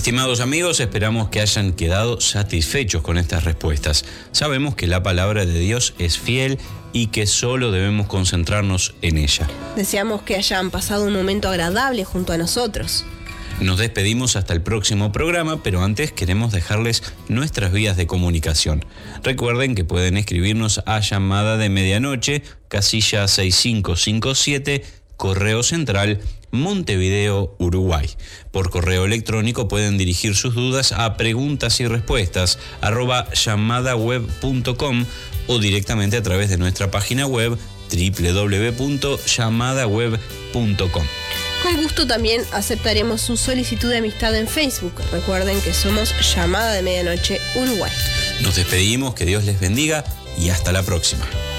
Estimados amigos, esperamos que hayan quedado satisfechos con estas respuestas. Sabemos que la palabra de Dios es fiel y que solo debemos concentrarnos en ella. Deseamos que hayan pasado un momento agradable junto a nosotros. Nos despedimos hasta el próximo programa, pero antes queremos dejarles nuestras vías de comunicación. Recuerden que pueden escribirnos a llamada de medianoche, casilla 6557, Correo Central, Montevideo, Uruguay. Por correo electrónico pueden dirigir sus dudas a preguntas y respuestas @llamadaweb.com o directamente a través de nuestra página web www.llamadaweb.com. Con gusto también aceptaremos su solicitud de amistad en Facebook. Recuerden que somos Llamada de Medianoche Uruguay. Nos despedimos, que Dios les bendiga y hasta la próxima.